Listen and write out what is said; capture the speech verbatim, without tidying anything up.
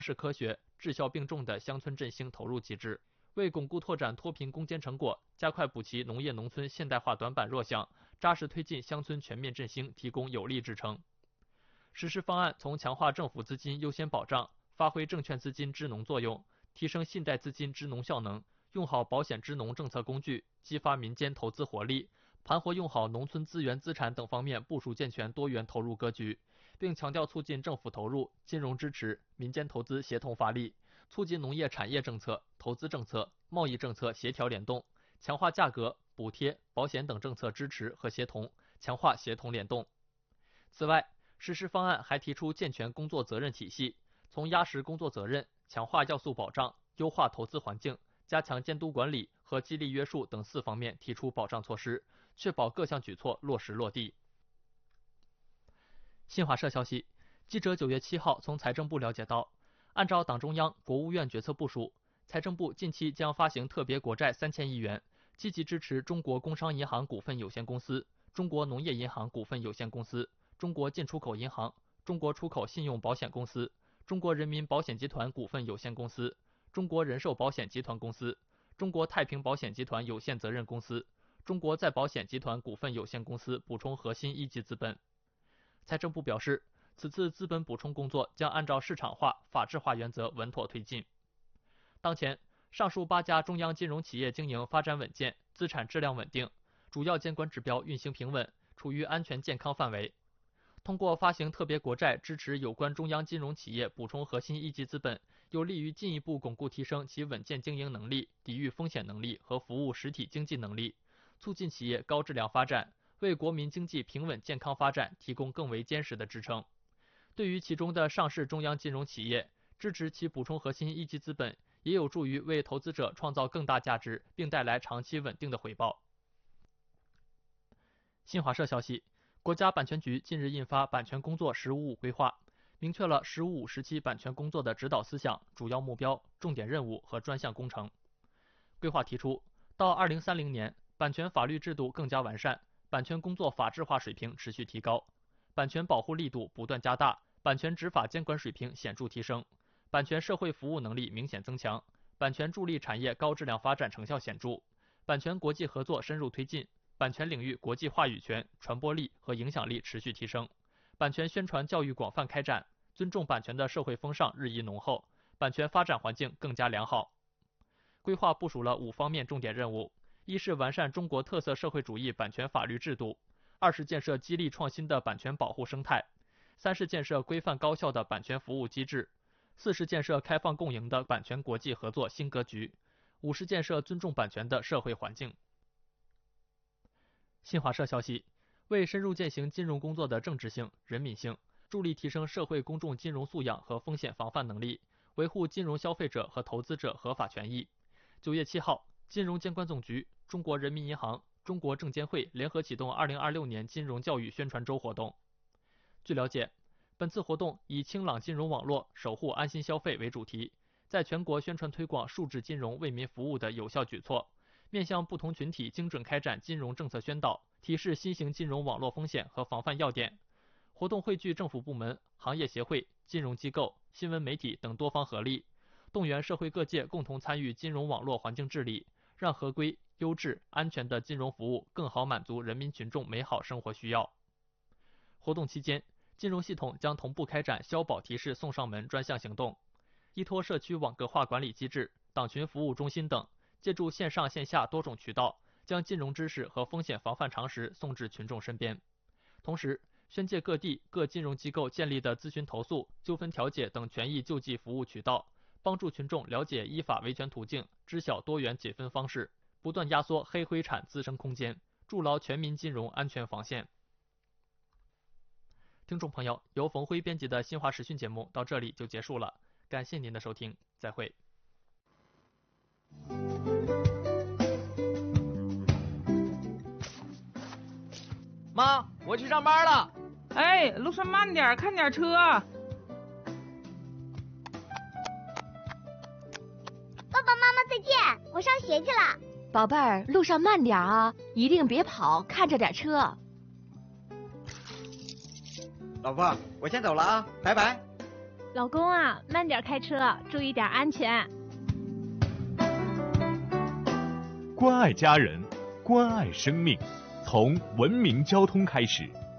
是科学、治效并重的乡村振兴投入机制，为巩固拓展脱贫攻坚成果，加快补齐农业农村现代化短板弱项，扎实推进乡村全面振兴提供有力支撑。实施方案从强化政府资金优先保障，发挥证券资金支农作用，提升信贷资金支农效能，用好保险支农政策工具，激发民间投资活力，盘活用好农村资源资产等方面部署健全多元投入格局，并强调促进政府投入、金融支持、民间投资协同发力，促进农业产业政策、投资政策、贸易政策协调联动，强化价格、补贴、保险等政策支持和协同，强化协同联动。此外，实施方案还提出健全工作责任体系，从压实工作责任、强化要素保障、优化投资环境、加强监督管理和激励约束等四方面提出保障措施，确保各项举措落实落地。新华社消息，记者九月七号从财政部了解到，按照党中央、国务院决策部署，财政部近期将发行特别国债三千亿元，积极支持中国工商银行股份有限公司、中国农业银行股份有限公司、中国进出口银行、中国出口信用保险公司、中国人民保险集团股份有限公司、中国人寿保险集团公司、中国太平保险集团有限责任公司、中国再保险集团股份有限公司补充核心一级资本。财政部表示，此次资本补充工作将按照市场化、法治化原则稳妥推进。当前，上述八家中央金融企业经营发展稳健，资产质量稳定，主要监管指标运行平稳，处于安全健康范围。通过发行特别国债支持有关中央金融企业补充核心一级资本，有利于进一步巩固提升其稳健经营能力、抵御风险能力和服务实体经济能力，促进企业高质量发展，为国民经济平稳健康发展提供更为坚实的支撑。对于其中的上市中央金融企业，支持其补充核心一级资本，也有助于为投资者创造更大价值，并带来长期稳定的回报。新华社消息，国家版权局近日印发《版权工作“十五五”规划》，明确了“十五五”时期版权工作的指导思想、主要目标、重点任务和专项工程。规划提出，到二零三零年，版权法律制度更加完善，版权工作法治化水平持续提高，版权保护力度不断加大，版权执法监管水平显著提升，版权社会服务能力明显增强，版权助力产业高质量发展成效显著，版权国际合作深入推进，版权领域国际话语权、传播力和影响力持续提升，版权宣传教育广泛开展，尊重版权的社会风尚日益浓厚，版权发展环境更加良好。规划部署了五方面重点任务：一是完善中国特色社会主义版权法律制度；二是建设激励创新的版权保护生态；三是建设规范高效的版权服务机制；四是建设开放共赢的版权国际合作新格局；五是建设尊重版权的社会环境。新华社消息，为深入践行金融工作的政治性、人民性，助力提升社会公众金融素养和风险防范能力，维护金融消费者和投资者合法权益，九月七号，金融监管总局、中国人民银行、中国证监会联合启动二零二六年金融教育宣传周活动。据了解，本次活动以清朗金融网络，守护安心消费为主题，在全国宣传推广数字金融为民服务的有效举措，面向不同群体精准开展金融政策宣导，提示新型金融网络风险和防范要点。活动汇聚政府部门、行业协会、金融机构、新闻媒体等多方合力，动员社会各界共同参与金融网络环境治理，让合规、优质、安全的金融服务更好满足人民群众美好生活需要。活动期间，金融系统将同步开展消保提示送上门专项行动，依托社区网格化管理机制、党群服务中心等，借助线上线下多种渠道，将金融知识和风险防范常识送至群众身边。同时，宣介各地各金融机构建立的咨询投诉、纠纷调解等权益救济服务渠道，帮助群众了解依法维权途径，知晓多元解纷方式，不断压缩黑灰产滋生空间，筑牢全民金融安全防线。听众朋友，由冯辉编辑的新华时讯节目到这里就结束了，感谢您的收听，再会。 妈，我去上班了。 哎，路上慢点，看点车。 爸爸妈妈再见，我上学去了。 宝贝儿，路上慢点啊，一定别跑，看着点车。 老婆，我先走了啊，拜拜。 老公啊，慢点开车，注意点安全。 关爱家人，关爱生命，从文明交通开始。